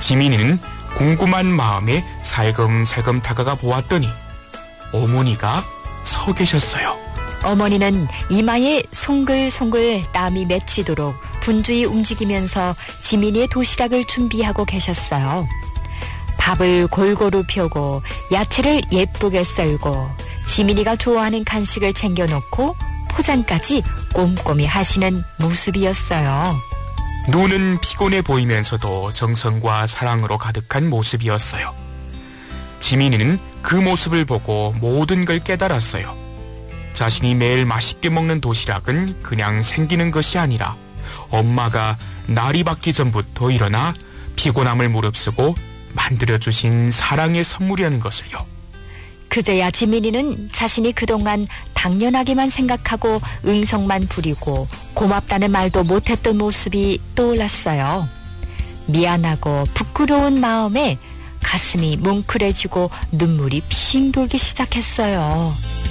지민이는 궁금한 마음에 살금살금 다가가 보았더니 어머니가 서 계셨어요. 어머니는 이마에 송글송글 땀이 맺히도록 분주히 움직이면서 지민이의 도시락을 준비하고 계셨어요. 밥을 골고루 펴고 야채를 예쁘게 썰고 지민이가 좋아하는 간식을 챙겨놓고 포장까지 꼼꼼히 하시는 모습이었어요. 눈은 피곤해 보이면서도 정성과 사랑으로 가득한 모습이었어요. 지민이는 그 모습을 보고 모든 걸 깨달았어요. 자신이 매일 맛있게 먹는 도시락은 그냥 생기는 것이 아니라 엄마가 날이 밝기 전부터 일어나 피곤함을 무릅쓰고 만들어주신 사랑의 선물이라는 것을요. 그제야 지민이는 자신이 그동안 당연하게만 생각하고 응성만 부리고 고맙다는 말도 못했던 모습이 떠올랐어요. 미안하고 부끄러운 마음에 가슴이 뭉클해지고 눈물이 핑 돌기 시작했어요.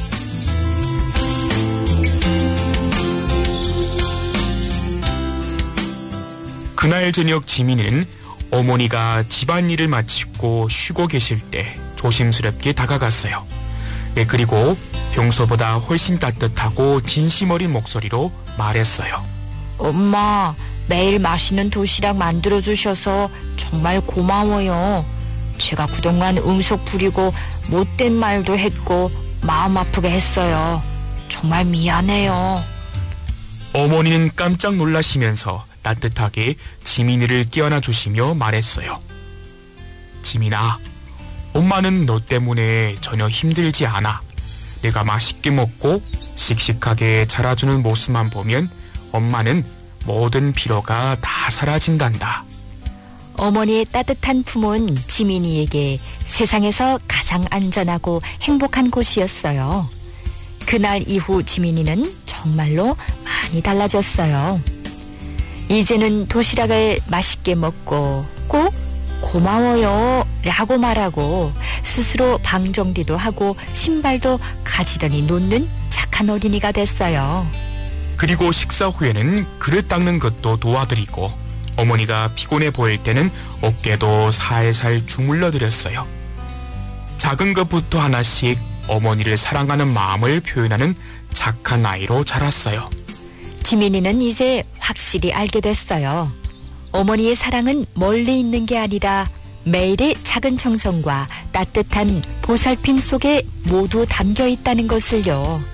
그날 저녁 지민이는 어머니가 집안일을 마치고 쉬고 계실 때 조심스럽게 다가갔어요. 그리고 평소보다 훨씬 따뜻하고 진심 어린 목소리로 말했어요. 엄마, 매일 맛있는 도시락 만들어주셔서 정말 고마워요. 제가 그동안 응석 부리고 못된 말도 했고 마음 아프게 했어요. 정말 미안해요. 어머니는 깜짝 놀라시면서 따뜻하게 지민이를 깨어나 주시며 말했어요. 지민아, 엄마는 너 때문에 전혀 힘들지 않아. 내가 맛있게 먹고 씩씩하게 자라주는 모습만 보면 엄마는 모든 피로가 다 사라진단다. 어머니의 따뜻한 품은 지민이에게 세상에서 가장 안전하고 행복한 곳이었어요. 그날 이후 지민이는 정말로 많이 달라졌어요. 이제는 도시락을 맛있게 먹고 꼭 고마워요 라고 말하고 스스로 방 정리도 하고 신발도 가지런히 놓는 착한 어린이가 됐어요. 그리고 식사 후에는 그릇 닦는 것도 도와드리고 어머니가 피곤해 보일 때는 어깨도 살살 주물러 드렸어요. 작은 것부터 하나씩 어머니를 사랑하는 마음을 표현하는 착한 아이로 자랐어요. 지민이는 이제 확실히 알게 됐어요. 어머니의 사랑은 멀리 있는 게 아니라 매일의 작은 정성과 따뜻한 보살핌 속에 모두 담겨 있다는 것을요.